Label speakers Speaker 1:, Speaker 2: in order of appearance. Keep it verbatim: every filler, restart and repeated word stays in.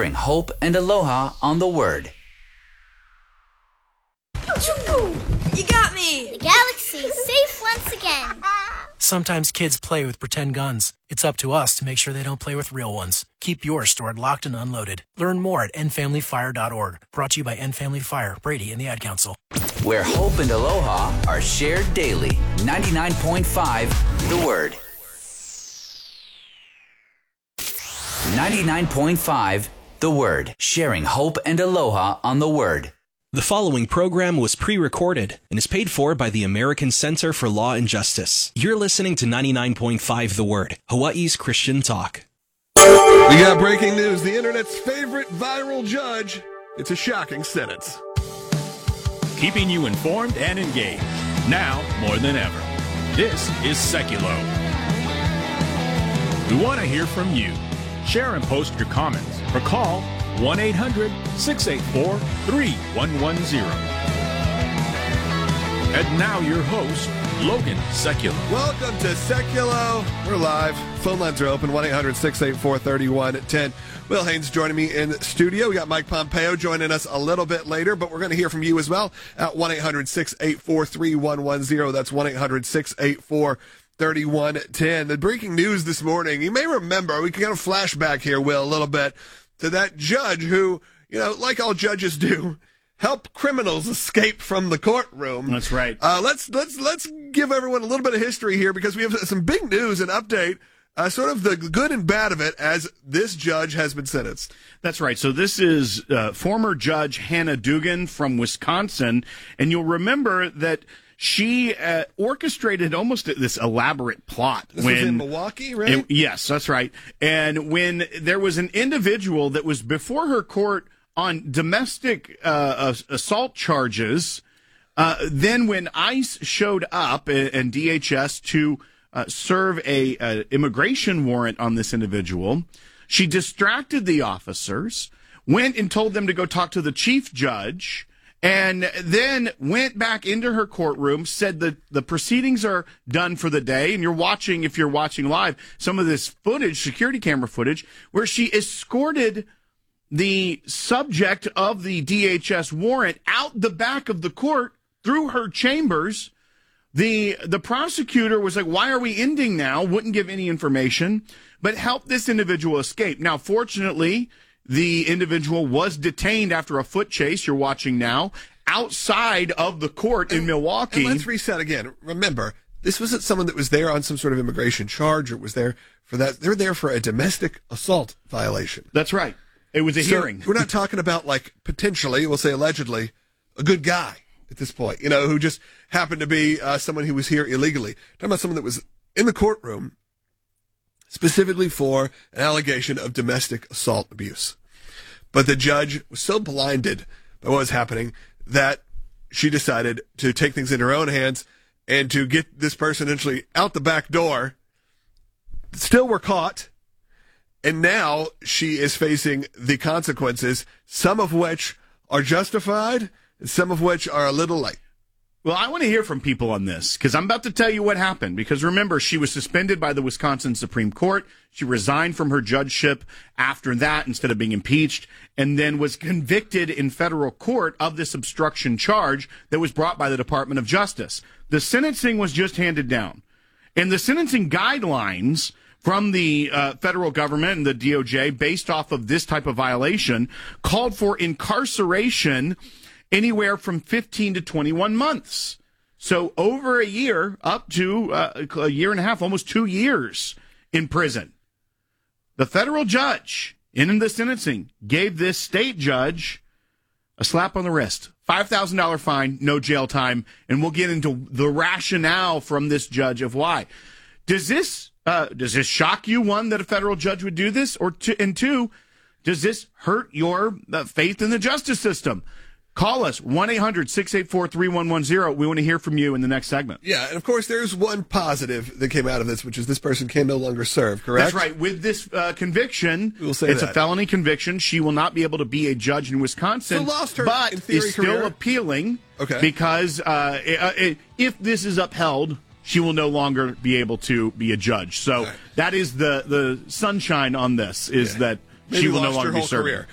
Speaker 1: sharing hope and aloha on the Word.
Speaker 2: You got me!
Speaker 3: The galaxy's safe once again.
Speaker 4: Sometimes kids play with pretend guns. It's up to us to make sure they don't play with real ones. Keep yours stored locked and unloaded. Learn more at end family fire dot org. Brought to you by End Family Fire, Brady, and the Ad Council.
Speaker 1: Where hope and aloha are shared daily. ninety-nine point five The Word. ninety-nine point five The Word. Sharing hope and aloha on the Word.
Speaker 5: The following program was pre-recorded and is paid for by the American Center for Law and Justice. You're listening to ninety-nine point five The Word, Hawaii's Christian talk.
Speaker 6: We got breaking news. The internet's favorite viral judge. It's a shocking sentence.
Speaker 7: Keeping you informed and engaged. Now more than ever. This is Seculo. We want to hear from you. Share and post your comments or call one eight hundred six eight four three one one zero. And now your host, Logan Seculo.
Speaker 6: Welcome to Seculo. We're live. Phone lines are open, one eight hundred six eight four three one one zero. Will Haynes joining me in the studio. We got Mike Pompeo joining us a little bit later, but we're going to hear from you as well at one eight hundred six eight four three one one zero. That's one eight hundred six eight four three one one zero. The breaking news this morning, you may remember, we can kind of flashback here, Will, a little bit, to that judge who, you know, like all judges do, help criminals escape from the courtroom.
Speaker 7: That's right.
Speaker 6: Uh, let's let's let's give everyone a little bit of history here because we have some big news and update, uh, sort of the good and bad of it as this judge has been sentenced.
Speaker 7: That's right. So this is uh, former Judge Hannah Dugan from Wisconsin, and you'll remember that she uh, orchestrated almost this elaborate plot.
Speaker 6: This
Speaker 7: when,
Speaker 6: was in Milwaukee, right?
Speaker 7: It, yes, that's right. And when there was an individual that was before her court on domestic uh, assault charges, uh, then when ICE showed up and D H S to uh, serve a, a immigration warrant on this individual, she distracted the officers, went and told them to go talk to the chief judge, and then went back into her courtroom, said that the proceedings are done for the day. And you're watching, if you're watching live, some of this footage, security camera footage, where she escorted the subject of the D H S warrant out the back of the court through her chambers. The, the prosecutor was like, why are we ending now? Wouldn't give any information, but helped this individual escape. Now, fortunately, the individual was detained after a foot chase, you're watching now, outside of the court in
Speaker 6: and,
Speaker 7: Milwaukee.
Speaker 6: And let's reset again. Remember, this wasn't someone that was there on some sort of immigration charge or was there for that. They're there for a domestic assault violation.
Speaker 7: That's right. It was a
Speaker 6: so
Speaker 7: hearing.
Speaker 6: We're not talking about, like, potentially, we'll say allegedly, a good guy at this point, you know, who just happened to be uh, someone who was here illegally. We're talking about someone that was in the courtroom specifically for an allegation of domestic assault abuse. But the judge was so blinded by what was happening that she decided to take things in her own hands and to get this person essentially out the back door. Still were caught, and now she is facing the consequences, some of which are justified and some of which are a little light.
Speaker 7: Well, I want to hear from people on this because I'm about to tell you what happened. Because remember, she was suspended by the Wisconsin Supreme Court. She resigned from her judgeship after that instead of being impeached, and then was convicted in federal court of this obstruction charge that was brought by the Department of Justice. The sentencing was just handed down. And the sentencing guidelines from the uh, federal government and the D O J based off of this type of violation called for incarceration anywhere from fifteen to twenty-one months. So over a year, up to uh, a year and a half, almost two years in prison. The federal judge in the sentencing gave this state judge a slap on the wrist. five thousand dollars fine, no jail time. And we'll get into the rationale from this judge of why. Does this, uh, does this shock you, one, that a federal judge would do this? Or two, and two, does this hurt your uh, faith in the justice system? Call us, one eight hundred six eight four three one one zero. We want to hear from you in the next segment.
Speaker 6: Yeah, and of course, there's one positive that came out of this, which is this person can no longer serve, correct?
Speaker 7: That's right. With this uh, conviction,
Speaker 6: we'll say
Speaker 7: it's
Speaker 6: that.
Speaker 7: a felony conviction. She will not be able to be a judge in Wisconsin,
Speaker 6: so lost her,
Speaker 7: but
Speaker 6: in theory,
Speaker 7: is still
Speaker 6: career.
Speaker 7: appealing
Speaker 6: okay.
Speaker 7: because uh, if this is upheld, she will no longer be able to be a judge. So right. that is the, the sunshine on this, is yeah. that
Speaker 6: Maybe
Speaker 7: she will
Speaker 6: lost
Speaker 7: no longer
Speaker 6: her whole
Speaker 7: be serving.
Speaker 6: Career.